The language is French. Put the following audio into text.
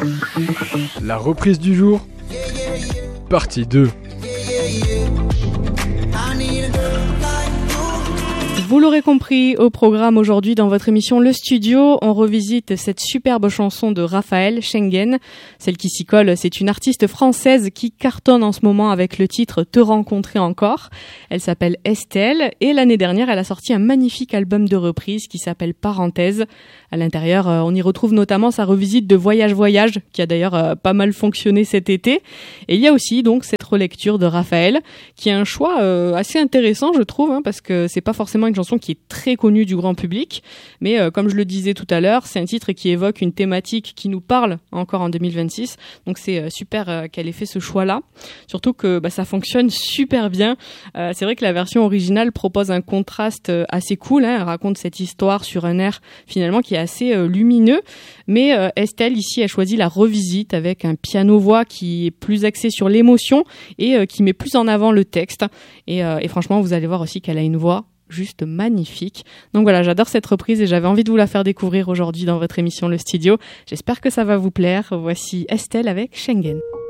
La reprise du jour, partie 2. Vous l'aurez compris, au programme aujourd'hui dans votre émission Le Studio, on revisite cette superbe chanson de Raphaël, Schengen. Celle qui s'y colle, c'est une artiste française qui cartonne en ce moment avec le titre Te rencontrer encore. Elle s'appelle Estelle et l'année dernière, elle a sorti un magnifique album de reprise qui s'appelle Parenthèse. À l'intérieur, on y retrouve notamment sa revisite de Voyage Voyage, qui a d'ailleurs pas mal fonctionné cet été. Et il y a aussi donc cette relecture de Raphaël, qui est un choix assez intéressant, je trouve, parce que c'est pas forcément une chanson qui est très connue du grand public, mais comme je le disais tout à l'heure, c'est un titre qui évoque une thématique qui nous parle encore en 2026, donc c'est super qu'elle ait fait ce choix-là, surtout que ça fonctionne super bien. C'est vrai que la version originale propose un contraste assez cool, elle raconte cette histoire sur un air finalement qui est assez lumineux, mais Estelle ici a choisi la revisite avec un piano-voix qui est plus axé sur l'émotion et qui met plus en avant le texte, et franchement vous allez voir aussi qu'elle a une voix juste magnifique. Donc voilà, j'adore cette reprise et j'avais envie de vous la faire découvrir aujourd'hui dans votre émission Le Studio. J'espère que ça va vous plaire. Voici Estelle avec Schengen.